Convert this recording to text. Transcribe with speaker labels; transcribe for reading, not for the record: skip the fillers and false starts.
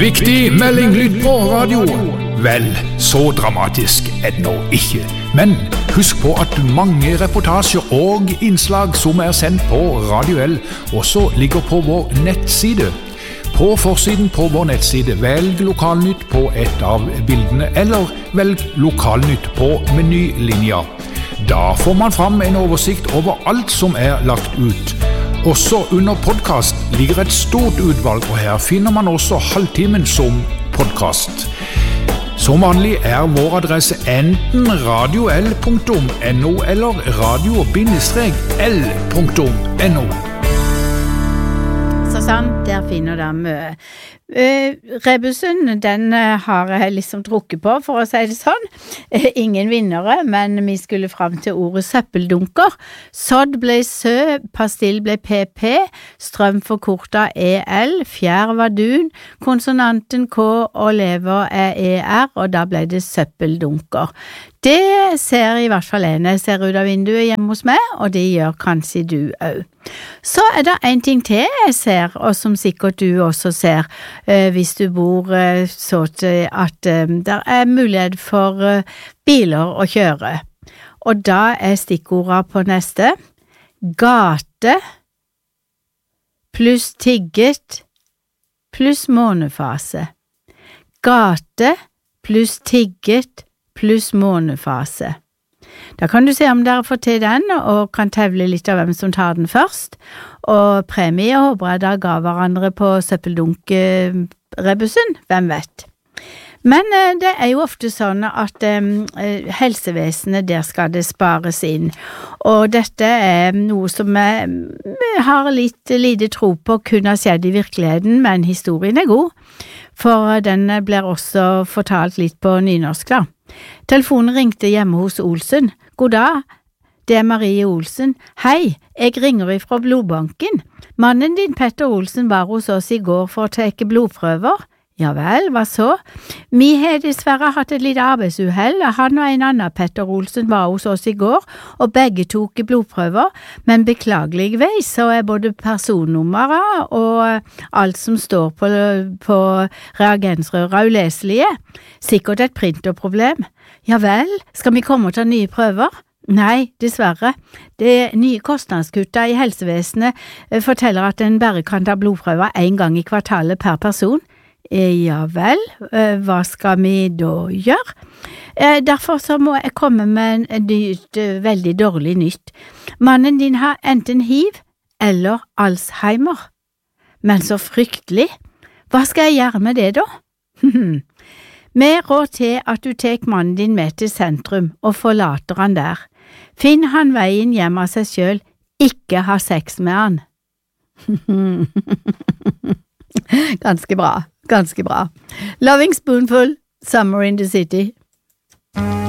Speaker 1: Viktig melding lyd på radio. Vel, så dramatisk det nå ikke. Men husk på at mange reportasjer og innslag som sendt på Radio L også ligger på vår nettside. På forsiden på vår nettside, velg Lokalnytt på et av bildene, eller velg Lokalnytt på menylinja. Da får man fram en oversikt over alt som lagt ut. Også under podcast ligger et stort utvalg, og her finner man også halvtimen som podcast. Som vanlig vår adresse enten radio.l.no eller radio-l.no.
Speaker 2: Så sant, der finner du mye. Rebusen, den har jeg liksom drukket på, for å si det sånn. Ingen vinnere, men vi skulle frem til ordet søppeldunker. Sodd ble sø, pastill ble PP, strøm forkortet EL, fjær var dun, konsonanten K og lever ER, og da ble det søppeldunker. Det ser i hvert fall jeg ser ut av vinduet hjemme hos meg, og det gjør kanskje du også. Så det en ting til jeg ser, og som sikkert du også ser, hvis du bor så til at det mulighet for biler å kjøre. Og da stikkordet på neste, gate pluss tigget pluss månefase. Gate pluss tigget pluss månefase. Da kan du se om dere får til den, og kan tevle litt av hvem som tar den først. Og premie håper jeg da ga hverandre på søppeldunk-rebusen, hvem vet. Men det jo ofte sånn at helsevesenet, der skal det spares inn. Og dette noe som jeg har litt lite tro på kunne ha skjedd i virkeligheten, men historien god. For den blir også fortalt litt på nynorsk da. Telefonen ringte hjemme hos Olsen. God dag, det Marie Olsen. Hei, jeg ringer ifra blodbanken. Mannen din, Petter Olsen, var hos oss i går for å ta blodprøver. Ja vel, hva så? Vi har dessverre hatt et lite arbeidsuhell. Han og en annen Petter Olsen var hos oss i går, og begge tok blodprøver, men beklageligvis så både personnummeret og alt som står på reagensrøret uleselige. Sikkert et printerproblem. Ja vel, skal vi komme og ta nye prøver? Nei, dessverre. Det nye kostnadskuttet i helsevesenet forteller at en bare kan ta blodprøver en gang i kvartalet per person. Ja vel, hva skal vi da gjøre? Derfor så må jeg komme med en veldig dårlig nytt. Mannen din har enten HIV eller Alzheimer. Men så fryktelig. Hva skal jeg gjøre med det da? Vi rår til at du tek mannen din med til sentrum og forlater han der. Finn han veien hjem av seg selv, ikke ha sex med han. Ganske bra. Loving Spoonful, Summer in the City.